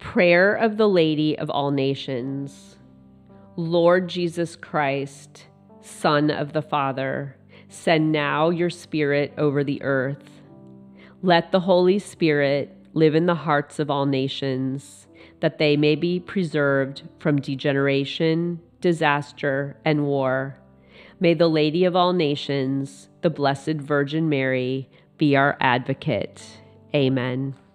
Prayer of the Lady of all Nations. Lord Jesus Christ, Son of the Father, send now your Spirit over the earth. Let the Holy Spirit live in the hearts of all nations, that they may be preserved from degeneration, disaster, and war. May the Lady of all Nations, the Blessed Virgin Mary, be our advocate. Amen.